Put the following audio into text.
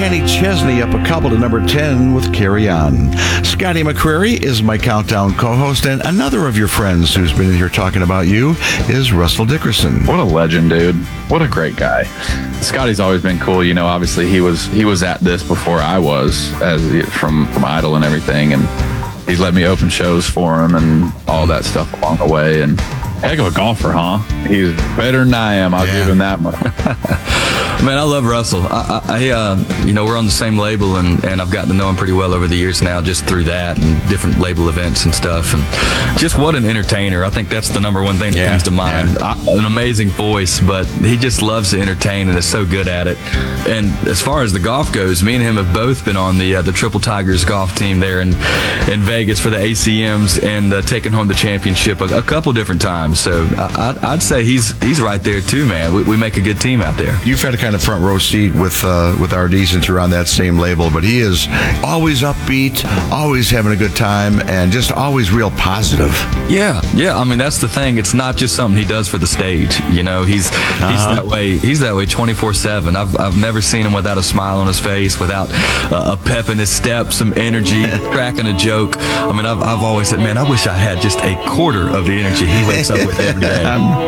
Kenny Chesney up a couple to number 10 with Carry On. Scotty McCreery is my Countdown co-host, and another of your friends who's been in here talking about you is Russell Dickerson. What a legend, dude. What a great guy. Scotty's always been cool. You know, obviously he was at this before I was, from Idol and everything, and he's let me open shows for him and all that stuff along the way. And heck of a golfer, huh? He's better than I am. I'll give him that much. Man, I love Russell. We're on the same label, and I've gotten to know him pretty well over the years now, just through that and different label events and stuff. And just what an entertainer. I think that's the number one thing that comes to mind. An amazing voice, but he just loves to entertain and is so good at it. And as far as the golf goes, me and him have both been on the Triple Tigers golf team there in Vegas for the ACMs and taken home the championship a couple different times. So I'd say he's right there too, man. We make a good team out there. You've had a kind of front row seat with RD since you're on that same label, but he is always upbeat, always having a good time, and just always real positive. Yeah. I mean, that's the thing. It's not just something he does for the stage. You know, he's that way. He's that way 24/7. I've never seen him without a smile on his face, without a pep in his step, some energy, cracking a joke. I mean, I've always said, man, I wish I had just a quarter of the energy he wakes up with every day.